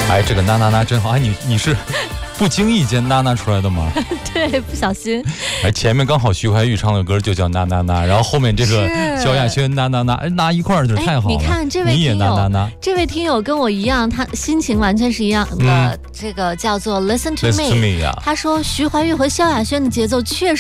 哎，这个呐呐呐真好。哎，你是不经意间呐呐出来的吗？ 对，不小心。 哎，前面刚好徐怀钰唱的歌就叫呐呐呐，然后后面这个萧亚轩呐呐呐，哎，呐一块儿就太好了。 你看这位你也听友， 呐呐呐， 这位听友跟我一样，他心情完全是一样的。这个叫做 Listen to Listen to Me， me 呀。 他说徐怀钰和萧亚轩的节奏确实